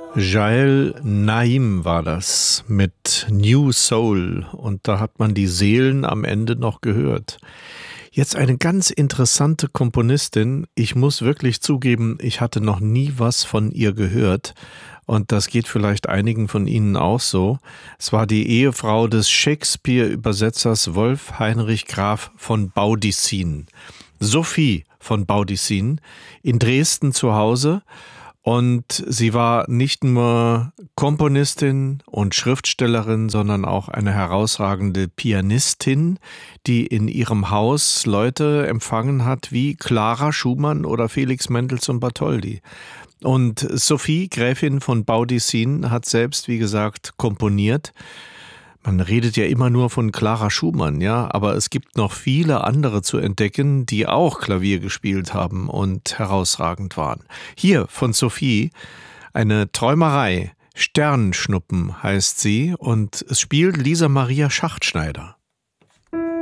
Jael Naim war das mit New Soul und da hat man die Seelen am Ende noch gehört. Jetzt eine ganz interessante Komponistin. Ich muss wirklich zugeben, ich hatte noch nie was von ihr gehört und das geht vielleicht einigen von Ihnen auch so. Es war die Ehefrau des Shakespeare-Übersetzers Wolf Heinrich Graf von Baudissin. Sophie von Baudissin in Dresden zu Hause. Und sie war nicht nur Komponistin und Schriftstellerin, sondern auch eine herausragende Pianistin, die in ihrem Haus Leute empfangen hat wie Clara Schumann oder Felix Mendelssohn Bartholdy. Und Sophie, Gräfin von Baudissin, hat selbst, wie gesagt, komponiert. Man redet ja immer nur von Clara Schumann, ja, aber es gibt noch viele andere zu entdecken, die auch Klavier gespielt haben und herausragend waren. Hier von Sophie eine Träumerei, Sternschnuppen heißt sie und es spielt Lisa Maria Schachtschneider.